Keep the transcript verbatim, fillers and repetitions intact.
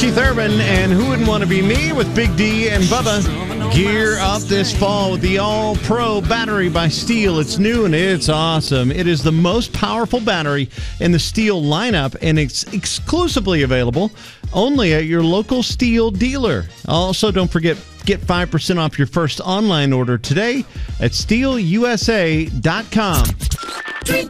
Keith Urban and Who Wouldn't Want to Be Me with Big D and Bubba. Gear up this fall with the All-Pro battery by Steel. It's new and it's awesome. It is the most powerful battery in the Steel lineup, and it's exclusively available only at your local Steel dealer. Also, don't forget, get five percent off your first online order today at steel u s a dot com.